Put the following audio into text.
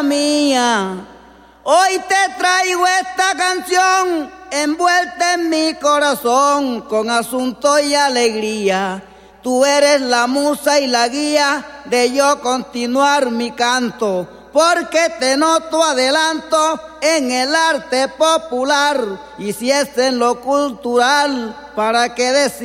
tierra mía. Hoy te traigo esta canción envuelta en mi corazón con asunto y alegría. Tú eres la musa y la guía de yo continuar mi canto, porque te noto adelanto en el arte popular, y si es en lo cultural, ¿para qué decir?